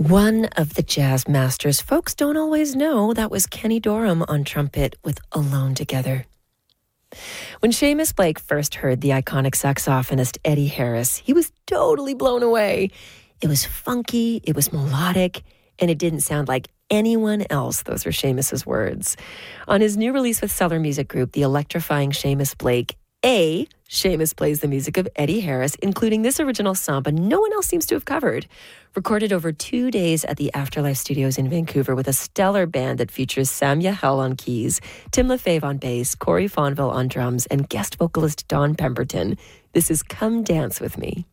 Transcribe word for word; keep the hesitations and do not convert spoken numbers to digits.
One of the jazz masters folks don't always know, that was Kenny Dorham on trumpet with Alone Together. When Seamus Blake first heard the iconic saxophonist Eddie Harris, he was totally blown away. It was funky, it was melodic, and it didn't sound like anyone else. Those were Seamus's words. On his new release with Cellar Music Group, The Electrifying Seamus Blake, A, Seamus plays the music of Eddie Harris, including this original samba no one else seems to have covered. Recorded over two days at the Afterlife Studios in Vancouver with a stellar band that features Sam Yahel on keys, Tim Lefebvre on bass, Corey Fonville on drums, and guest vocalist Don Pemberton. This is Come Dance With Me.